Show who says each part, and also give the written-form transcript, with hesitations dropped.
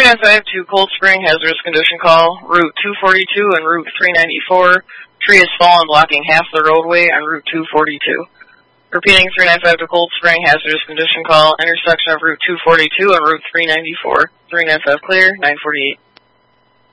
Speaker 1: 395 to Cold Spring, hazardous condition call, Route 242 and Route 394. Tree has fallen, blocking half the roadway on Route 242. Repeating, 395 to Cold Spring, hazardous condition call, intersection of Route 242 and Route 394. 395 clear, 948.